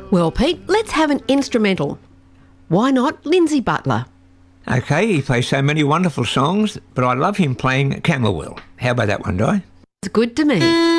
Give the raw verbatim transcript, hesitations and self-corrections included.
Well, Pete, let's have an instrumental. Why not Lindsay Butler? OK, he plays so many wonderful songs, but I love him playing Camberwell. How about that one, Di? It's good to me.